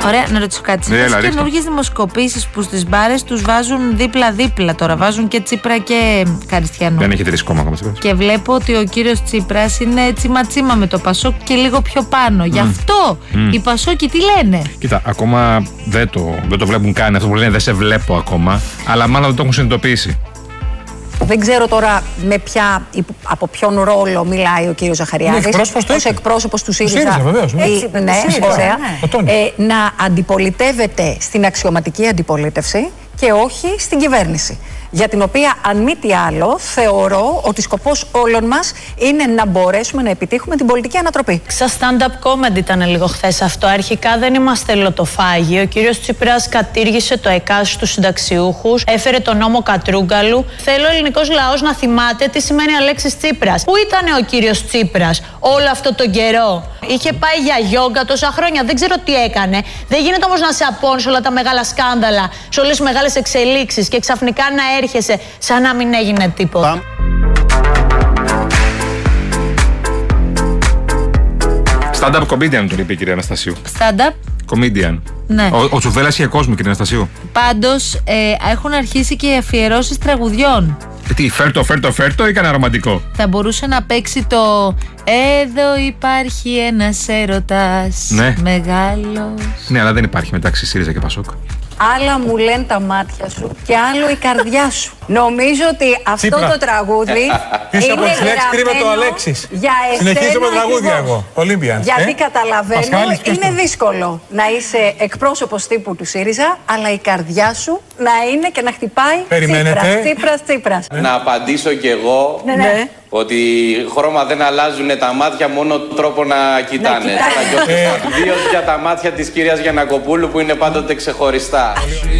Ωραία, να ρωτήσω κάτι. Σε αυτές τις καινούργιες δημοσκοπήσεις που στις μπάρες τους βάζουν δίπλα-δίπλα τώρα, βάζουν και Τσίπρα και Καριστιανό. Δεν έχει 3 ακόμα Τσίπρας. Και βλέπω ότι ο κύριος Τσίπρας είναι τσιμα-τσιμα με το Πασόκ και λίγο πιο πάνω. Γι' αυτό οι Πασόκοι τι λένε. Κοίτα, ακόμα δεν το βλέπουν καν. Αυτό που λένε δεν σε βλέπω ακόμα. Αλλά μάλλον δεν το έχουν συνειδητοποιήσει. Δεν ξέρω τώρα από ποιον ρόλο μιλάει ο κύριος Ζαχαριάδης. Ως εκπρόσωπος του ΣΥΡΙΖΑ. Ναι, ωραία. Να αντιπολιτεύεται στην αξιωματική αντιπολίτευση και όχι στην κυβέρνηση. Για την οποία, αν μη τι άλλο, θεωρώ ότι σκοπός όλων μας είναι να μπορέσουμε να επιτύχουμε την πολιτική ανατροπή. Σαν stand-up comedy ήταν λίγο χθες αυτό. Αρχικά δεν είμαστε λοτοφάγοι. Ο κύριος Τσίπρας κατήργησε το ΕΚΑΣ στους συνταξιούχους, έφερε τον νόμο Κατρούγκαλου. Θέλω ο ελληνικός λαός να θυμάται τι σημαίνει Αλέξης Τσίπρας. Πού ήταν ο κύριος Τσίπρας όλο αυτό τον καιρό? Είχε πάει για γιόγκα τόσα χρόνια, δεν ξέρω τι έκανε. Δεν γίνεται όμως να σε απώνει σε όλα τα μεγάλα σκάνδαλα, σε όλες τις μεγάλες εξελίξεις και ξαφνικά να έρχεσαι σαν να μην έγινε τίποτα. Stand-up comedian τον είπε η κυρία Αναστασίου. Stand-up Comedian. Ναι. Ο Τσουβέλλας είχε κόσμο, κυρία Αναστασίου. Πάντως έχουν αρχίσει και αφιερώσεις τραγουδιών. Τι, φέρτο ή κανένα ρομαντικό? Θα μπορούσε να παίξει το «Εδώ υπάρχει ένας έρωτας μεγάλος». Ναι, αλλά δεν υπάρχει μεταξύ ΣΥΡΙΖΑ και Πασόκ. Άλλα μου λένε τα μάτια σου και άλλο η καρδιά σου. Νομίζω ότι αυτό το τραγούδι πίσω από τις λέξεις κρύβεται το Αλέξης. Για εσένα. Συνεχίζω με τραγούδια εγώ, Olympians. Γιατί καταλαβαίνω, είναι δύσκολο να είσαι εκπρόσωπος τύπου του ΣΥΡΙΖΑ, αλλά η καρδιά σου να είναι και να χτυπάει Τσίπρας. Να απαντήσω κι εγώ. Ότι χρώμα δεν αλλάζουν τα μάτια, μόνο τρόπο να κοιτάνε. Ιδίως για τα μάτια της κυρίας Γιαννακοπούλου που είναι πάντοτε ξεχωριστά.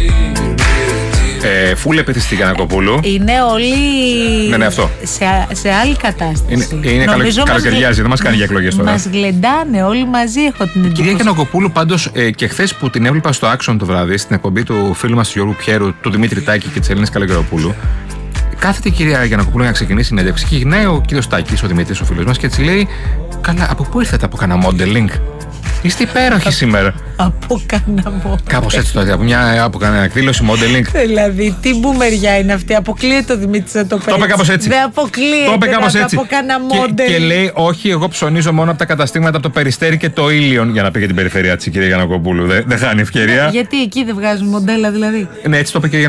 Φούλε πέτει στη Γιαννακοπούλου. Είναι όλοι ναι, αυτό. σε άλλη κατάσταση. Είναι καλοκαιριάζει, δεν μας κάνει για εκλογές τώρα. Μας γλεντάνε όλοι μαζί, έχω την εντύπωση. Κυρία Γιαννακοπούλου, πάντως και χθες που την έβλεπα στο Άξον το βράδυ, στην εκπομπή του φίλου μας του Γιώργου Πιέρου, του Δημήτρη Τάκη και της Ελένης Καλογεροπούλου, κάθεται η κυρία Γιαννακοπούλου να ξεκινήσει συνέντευξη και γυρνάει ο κύριος Τάκης, ο Δημήτρης, ο φίλος μας, και έτσι λέει: καλά, από πού ήρθατε, από κανένα modeling? Είστε υπέροχοι σήμερα. Από κανένα modeling. Κάπως έτσι το έδωσε, από κανένα εκδήλωση modeling. Δηλαδή, τι μπουμεριά είναι αυτή, αποκλείεται ο Δημήτρης να το πει. Το είπε κάπως έτσι. Δεν αποκλείεται από κανένα modeling. Και λέει: όχι, εγώ ψωνίζω μόνο από τα καταστήματα από το Περιστέρι και το Ήλιον, για να πει για την περιφέρεια της η κυρία Γιαννακοπούλου. Δεν χάνει ευκαιρία. Γιατί εκεί δεν βγάζουν μοντέλα, δηλαδή? Ναι, έτσι το είπε και